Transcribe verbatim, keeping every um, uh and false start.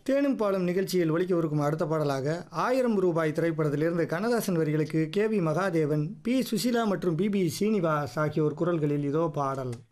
தேனும் பாலும் நிகழ்ச்சியில் ஒலிக்கவிருக்கும் அடுத்த பாடலாக ஆயிரம் ரூபாய் திரைப்படத்திலிருந்து கண்ணதாசன் வரிகளுக்கு K V Mahadevan, B Susheela மற்றும் பி பி சீனிவாஸ் ஆகியோர் குரல்களில் இதோ பாடல்.